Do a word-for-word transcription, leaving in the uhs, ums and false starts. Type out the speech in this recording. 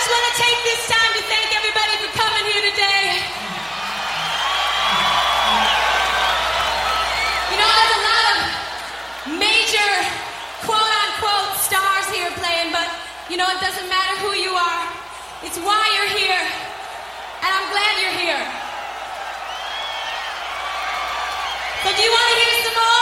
want to take this time to thank everybody for coming here today. You know, there's a lot of major quote-unquote stars here playing, but, you know, it doesn't matter who you are. It's why you're here, and I'm glad you're here. So do you want to hear some more?